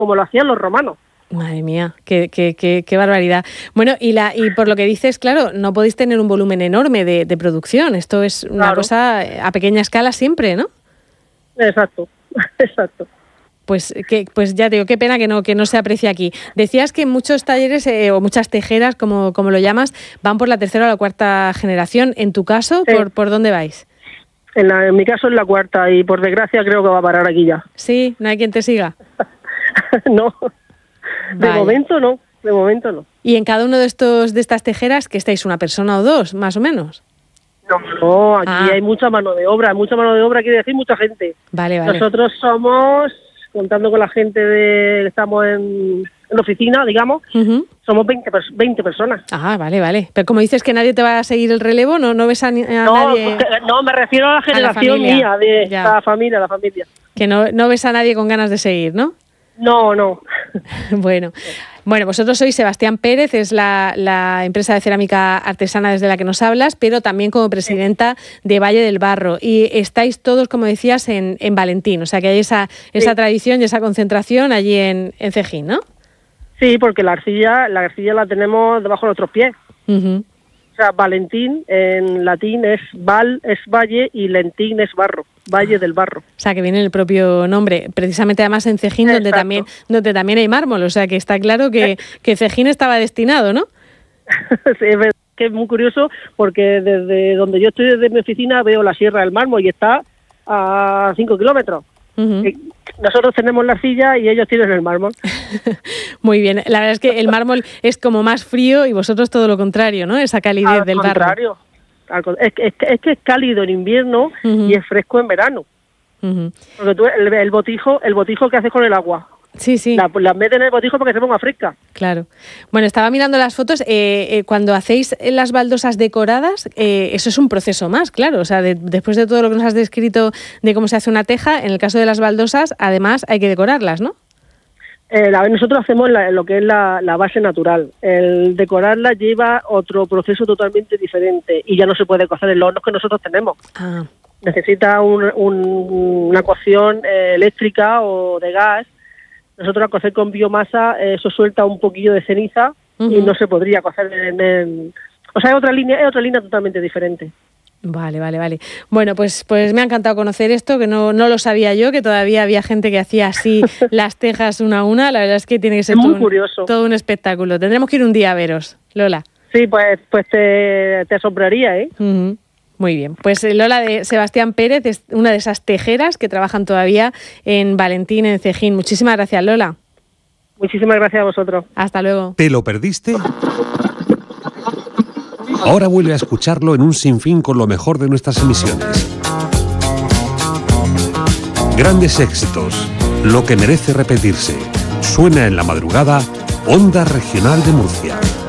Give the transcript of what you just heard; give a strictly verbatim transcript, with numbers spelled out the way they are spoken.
como lo hacían los romanos. Madre mía, qué, qué, qué, qué barbaridad. Bueno, y la y por lo que dices, claro, no podéis tener un volumen enorme de, de producción. Esto es una Claro. cosa a pequeña escala siempre, ¿no? Exacto, exacto. Pues que, pues ya te digo, qué pena que no que no se aprecie aquí. Decías que muchos talleres eh, o muchas tejeras, como, como lo llamas, van por la tercera o la cuarta generación. En tu caso, Sí. ¿por, por dónde vais? En, la, en mi caso es la cuarta y por desgracia creo que va a parar aquí ya. Sí, no hay quien te siga. No, de Vaya. momento no, de momento no. Y en cada uno de estos de estas tejeras, que estáis una persona o dos, más o menos. No, no, aquí Ah. hay mucha mano de obra, mucha mano de obra quiere decir mucha gente. Vale, vale. Nosotros somos, contando con la gente de estamos en, en oficina, digamos, Ujú. somos veinte, pers- veinte personas. Ah, vale, vale. Pero como dices que nadie te va a seguir el relevo, ¿no, no ves a, ni- a No, nadie no, me refiero a la generación familia. mía, de Ya. la familia, la familia. que no, no ves a nadie con ganas de seguir, ¿no? No, no. Bueno, bueno, vosotros sois Sebastián Pérez, es la, la empresa de cerámica artesana desde la que nos hablas, pero también como presidenta de Valle del Barro. Y estáis todos, como decías, en, en Valentín, o sea que hay esa, esa Sí. tradición y esa concentración allí en, en Cejín, ¿no? Sí, porque la arcilla, la arcilla la tenemos debajo de nuestros pies. Ujú. O sea, Valentín en latín es val, es valle, y lentín es barro, valle del barro. O sea, que viene el propio nombre, precisamente además en Cejín, donde Exacto. también, donde también hay mármol, o sea que está claro que, que Cejín estaba destinado, ¿no? Sí, es verdad que es muy curioso porque desde donde yo estoy, desde mi oficina, veo la Sierra del Mármol y está a cinco kilómetros. Ujú. Eh, Nosotros tenemos la arcilla y ellos tienen el mármol. Muy bien, la verdad es que el mármol es como más frío y vosotros todo lo contrario, ¿no? Esa calidez Al del barro. contrario, al con- es, que- es, que- es que es cálido en invierno Ujú. y es fresco en verano. Ujú. Porque tú, el, el botijo, el botijo que haces con el agua, Sí, sí, la, la metes en el botijo para que se ponga fresca. claro. Bueno, estaba mirando las fotos, eh, eh, cuando hacéis las baldosas decoradas, eh, eso es un proceso más, claro, o sea, de- después de todo lo que nos has descrito de cómo se hace una teja, en el caso de las baldosas, además hay que decorarlas, ¿no? Eh, la- nosotros hacemos la- lo que es la, la base natural. El decorarla lleva otro proceso totalmente diferente y ya no se puede cocer en los hornos que nosotros tenemos. Ah, Necesita un, un- una cocción eh, eléctrica o de gas. Nosotros al cocer con biomasa eh, eso suelta un poquillo de ceniza y Ujú. no se podría cocer en, en- o sea, es otra línea, es otra línea totalmente diferente. vale, vale, vale. Bueno, pues, pues me ha encantado conocer esto, que no, no lo sabía yo, que todavía había gente que hacía así las tejas una a una. La verdad es que tiene que ser Es muy todo, un, curioso. todo un espectáculo. Tendremos que ir un día a veros, Lola. Sí, pues pues te, te asombraría, ¿eh? Ujú. Muy bien, pues eh, Lola de Sebastián Pérez es una de esas tejeras que trabajan todavía en Valentín, en Cejín. Muchísimas gracias, Lola. Muchísimas gracias a vosotros. Hasta luego. ¿Te lo perdiste? Ahora vuelve a escucharlo en un sinfín con lo mejor de nuestras emisiones. Grandes éxitos, lo que merece repetirse. Suena en la madrugada, Onda Regional de Murcia.